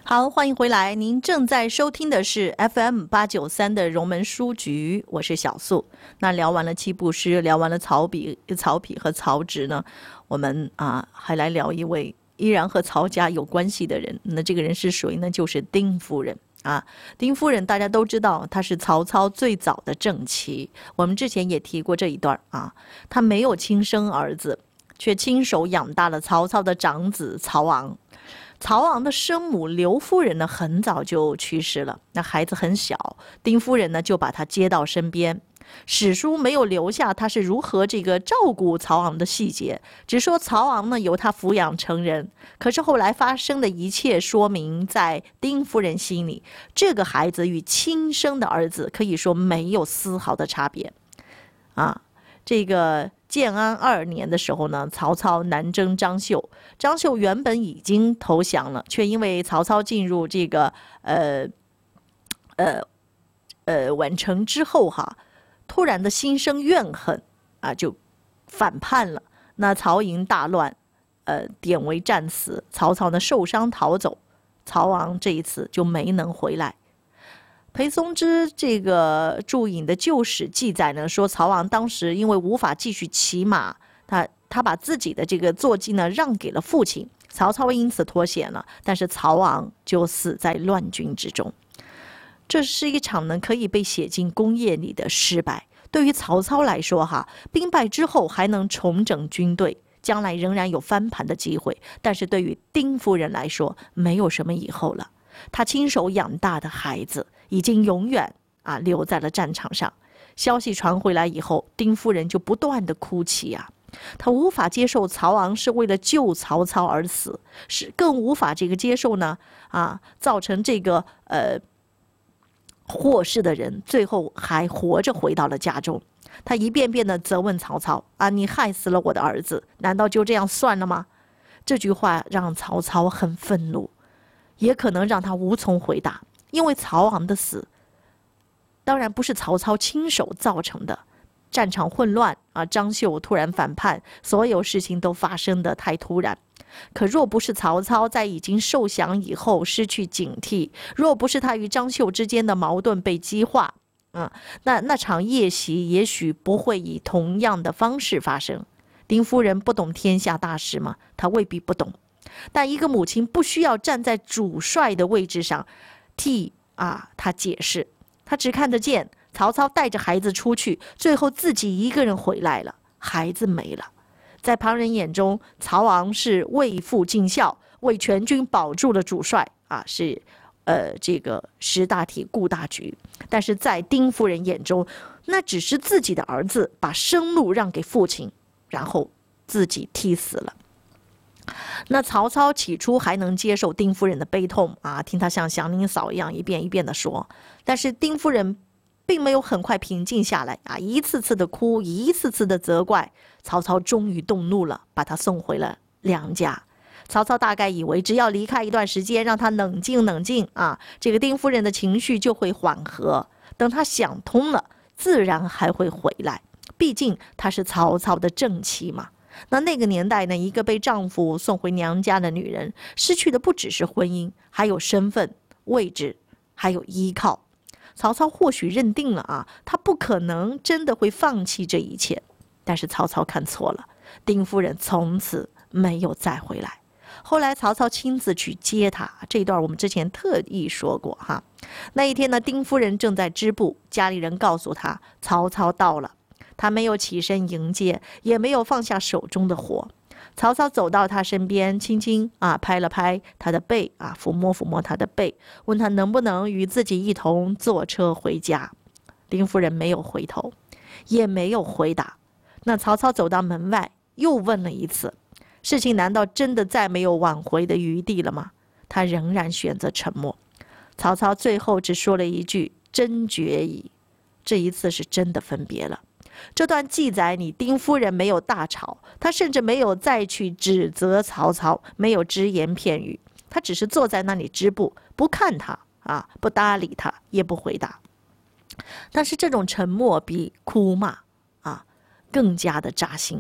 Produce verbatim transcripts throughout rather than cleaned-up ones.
好，欢迎回来。您正在收听的是 F M 八九三的荣门书局，我是小素。那聊完了七步诗，聊完了曹丕、曹丕和曹植呢，我们啊还来聊一位依然和曹家有关系的人。那这个人是谁呢？就是丁夫人啊。丁夫人大家都知道，她是曹操最早的正妻。我们之前也提过这一段啊，她没有亲生儿子，却亲手养大了曹操的长子曹昂。曹昂的生母刘夫人呢，很早就去世了，那孩子很小，丁夫人呢就把他接到身边。史书没有留下他是如何这个照顾曹昂的细节，只说曹昂呢由他抚养成人。可是后来发生的一切说明，在丁夫人心里，这个孩子与亲生的儿子可以说没有丝毫的差别啊。这个建安二年的时候呢，曹操南征张绣，张绣原本已经投降了，却因为曹操进入这个呃呃呃宛城之后哈，突然的心生怨恨啊，就反叛了。那曹营大乱，呃，典韦战死，曹操呢受伤逃走，曹昂这一次就没能回来。裴松之这个注引的旧史记载呢，说曹昂当时因为无法继续骑马，他他把自己的这个坐骑呢让给了父亲，曹操因此脱险了，但是曹昂就死在乱军之中。这是一场呢可以被写进功业里的失败。对于曹操来说哈，兵败之后还能重整军队，将来仍然有翻盘的机会，但是对于丁夫人来说，没有什么以后了。他亲手养大的孩子已经永远啊留在了战场上。消息传回来以后，丁夫人就不断的哭泣啊，她无法接受曹昂是为了救曹操而死，是更无法这个接受呢啊，造成这个呃祸事的人最后还活着回到了家中。他一遍遍的责问曹操啊，你害死了我的儿子，难道就这样算了吗？这句话让曹操很愤怒，也可能让他无从回答，因为曹昂的死当然不是曹操亲手造成的，战场混乱啊，张绣突然反叛，所有事情都发生得太突然。可若不是曹操在已经受降以后失去警惕，若不是他与张绣之间的矛盾被激化，嗯，那那场夜袭也许不会以同样的方式发生。丁夫人不懂天下大事吗？她未必不懂。但一个母亲不需要站在主帅的位置上替啊他解释，他只看得见曹操带着孩子出去，最后自己一个人回来了，孩子没了。在旁人眼中，曹昂是为父尽孝，为全军保住了主帅啊，是呃这个识大体顾大局。但是在丁夫人眼中，那只是自己的儿子把生路让给父亲，然后自己替死了。那曹操起初还能接受丁夫人的悲痛啊，听他像祥林嫂一样一遍一遍的说，但是丁夫人并没有很快平静下来啊，一次次的哭，一次次的责怪。曹操终于动怒了，把他送回了娘家。曹操大概以为只要离开一段时间，让他冷静冷静啊，这个丁夫人的情绪就会缓和，等他想通了，自然还会回来。毕竟她是曹操的正妻嘛。那那个年代呢，一个被丈夫送回娘家的女人，失去的不只是婚姻，还有身份、位置，还有依靠。曹操或许认定了啊，他不可能真的会放弃这一切，但是曹操看错了，丁夫人从此没有再回来。后来曹操亲自去接她，这一段我们之前特意说过哈。那一天呢，丁夫人正在织布，家里人告诉她曹操到了。他没有起身迎接，也没有放下手中的活。曹操走到他身边，轻轻啊拍了拍他的背啊，抚摸抚摸他的背，问他能不能与自己一同坐车回家。丁夫人没有回头，也没有回答。那曹操走到门外，又问了一次，事情难道真的再没有挽回的余地了吗？他仍然选择沉默。曹操最后只说了一句：真绝矣。这一次是真的分别了。这段记载里，丁夫人没有大吵，她甚至没有再去指责曹操，没有只言片语，她只是坐在那里织布，不看他啊，不搭理他，也不回答。但是这种沉默比哭骂啊更加的扎心，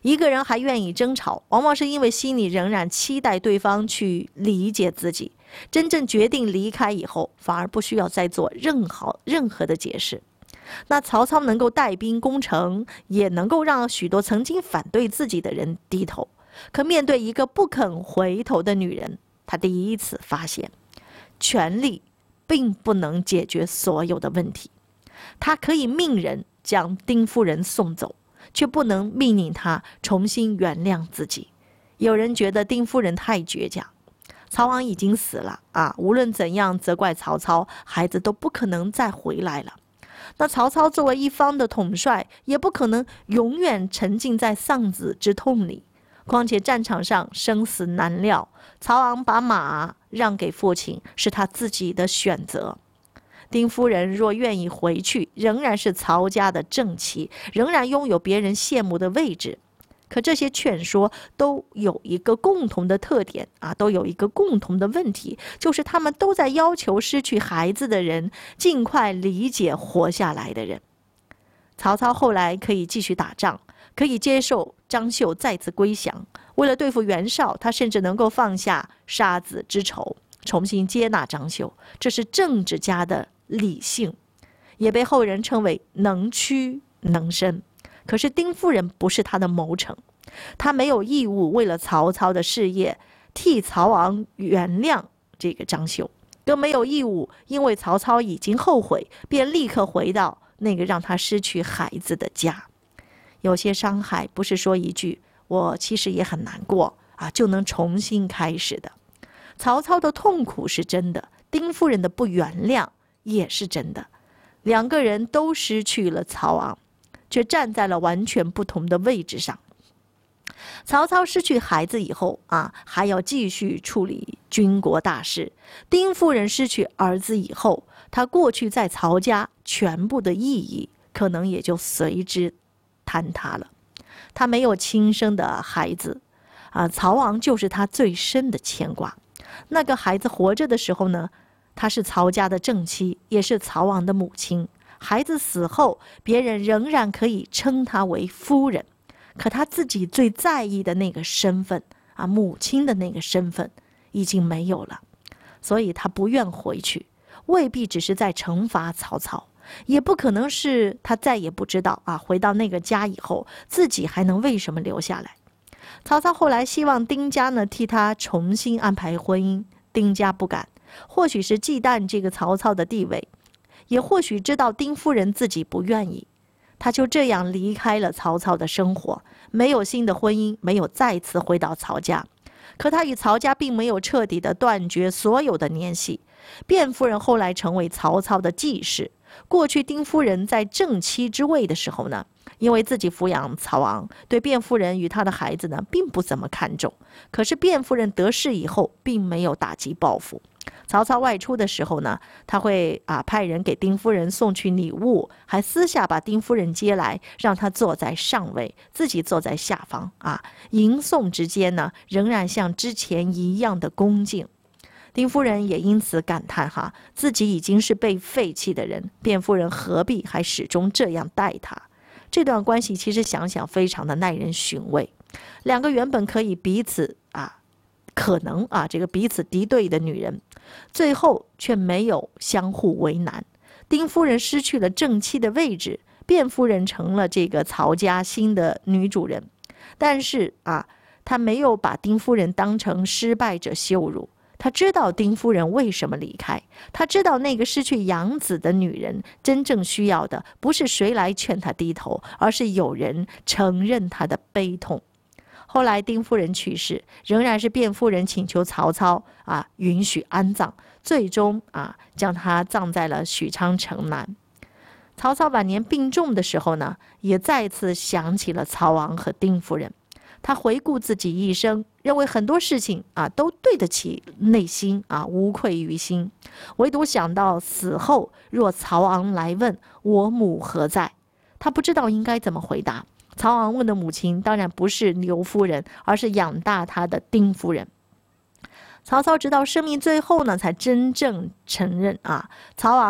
一个人还愿意争吵，往往是因为心里仍然期待对方去理解自己。真正决定离开以后，反而不需要再做任何任何的解释。那曹操能够带兵攻城，也能够让许多曾经反对自己的人低头。可面对一个不肯回头的女人，他第一次发现，权力并不能解决所有的问题。他可以命人将丁夫人送走，却不能命令他重新原谅自己。有人觉得丁夫人太倔强，曹昂已经死了啊，无论怎样责怪曹操，孩子都不可能再回来了。那曹操作为一方的统帅，也不可能永远沉浸在丧子之痛里。况且战场上生死难料，曹昂把马让给父亲是他自己的选择。丁夫人若愿意回去，仍然是曹家的正妻，仍然拥有别人羡慕的位置。可这些劝说都有一个共同的特点啊，都有一个共同的问题，就是他们都在要求失去孩子的人尽快理解活下来的人。曹操后来可以继续打仗，可以接受张绣再次归降，为了对付袁绍，他甚至能够放下杀子之仇，重新接纳张绣，这是政治家的理性，也被后人称为能屈能伸。可是丁夫人不是他的谋臣，他没有义务为了曹操的事业替曹昂原谅这个张绣，更没有义务因为曹操已经后悔，便立刻回到那个让他失去孩子的家。有些伤害不是说一句我其实也很难过啊就能重新开始的。曹操的痛苦是真的，丁夫人的不原谅也是真的。两个人都失去了曹昂，却站在了完全不同的位置上。曹操失去孩子以后啊，还要继续处理军国大事。丁夫人失去儿子以后，她过去在曹家全部的意义可能也就随之坍塌了。她没有亲生的孩子啊，曹昂就是她最深的牵挂。那个孩子活着的时候呢，她是曹家的正妻，也是曹昂的母亲。孩子死后，别人仍然可以称她为夫人，可她自己最在意的那个身份啊，母亲的那个身份已经没有了，所以她不愿回去，未必只是在惩罚曹操，也不可能是她再也不知道啊，回到那个家以后，自己还能为什么留下来。曹操后来希望丁家呢替他重新安排婚姻，丁家不敢，或许是忌惮这个曹操的地位，也或许知道丁夫人自己不愿意，他就这样离开了曹操的生活，没有新的婚姻，没有再次回到曹家。可他与曹家并没有彻底的断绝所有的联系。卞夫人后来成为曹操的继室，过去丁夫人在正妻之位的时候呢，因为自己抚养曹昂，对卞夫人与他的孩子呢并不怎么看重。可是卞夫人得势以后，并没有打击报复。曹操外出的时候呢，他会啊派人给丁夫人送去礼物，还私下把丁夫人接来，让她坐在上位，自己坐在下方啊。迎送之间呢，仍然像之前一样的恭敬。丁夫人也因此感叹哈，自己已经是被废弃的人，卞夫人何必还始终这样待她？这段关系其实想想非常的耐人寻味。两个原本可以彼此啊，可能啊这个彼此敌对的女人，最后却没有相互为难。丁夫人失去了正妻的位置，卞夫人成了这个曹家新的女主人。但是啊，她没有把丁夫人当成失败者羞辱。他知道丁夫人为什么离开，他知道那个失去养子的女人真正需要的不是谁来劝她低头，而是有人承认她的悲痛。后来丁夫人去世，仍然是卞夫人请求曹操啊允许安葬，最终啊将她葬在了许昌城南。曹操晚年病重的时候呢，也再次想起了曹昂和丁夫人。他回顾自己一生，认为很多事情啊都对得起内心啊，无愧于心，唯独想到死后若曹昂来问我母何在，他不知道应该怎么回答。曹昂问的母亲当然不是刘夫人，而是养大他的丁夫人。曹操直到生命最后呢，才真正承认啊，曹昂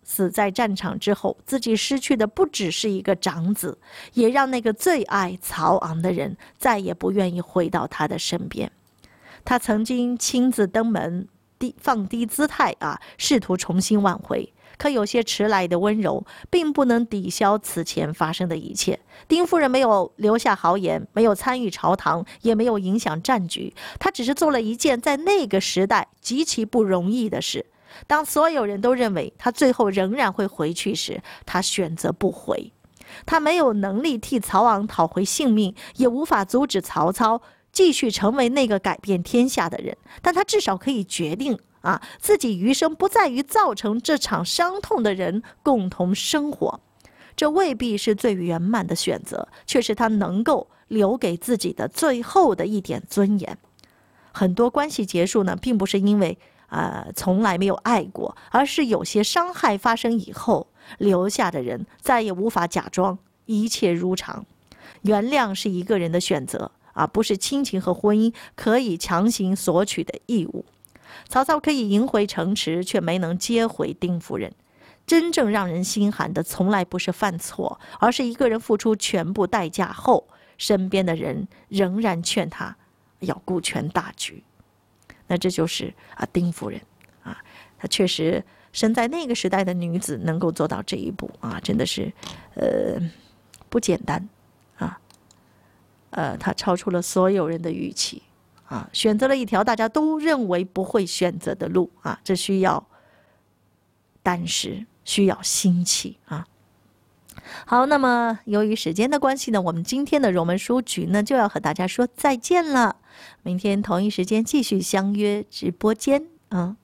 死在战场之后，自己失去的不只是一个长子，也让那个最爱曹昂的人再也不愿意回到他的身边。他曾经亲自登门，低放低姿态啊，试图重新挽回。可有些迟来的温柔，并不能抵消此前发生的一切。丁夫人没有留下豪言，没有参与朝堂，也没有影响战局，她只是做了一件在那个时代极其不容易的事。当所有人都认为她最后仍然会回去时，她选择不回。她没有能力替曹昂讨回性命，也无法阻止曹操继续成为那个改变天下的人，但她至少可以决定啊，自己余生不在于造成这场伤痛的人共同生活。这未必是最圆满的选择，却是他能够留给自己的最后的一点尊严。很多关系结束呢，并不是因为呃从来没有爱过，而是有些伤害发生以后，留下的人再也无法假装一切如常。原谅是一个人的选择啊，不是亲情和婚姻可以强行索取的义务。曹操可以赢回城池，却没能接回丁夫人。真正让人心寒的，从来不是犯错，而是一个人付出全部代价后，身边的人仍然劝他要顾全大局。那这就是啊，丁夫人啊，她确实身在那个时代的女子能够做到这一步啊，真的是呃不简单啊。呃，她超出了所有人的预期。啊，选择了一条大家都认为不会选择的路啊，这需要胆识，需要心气啊。好，那么由于时间的关系呢，我们今天的荣门书局呢就要和大家说再见了。明天同一时间继续相约直播间啊。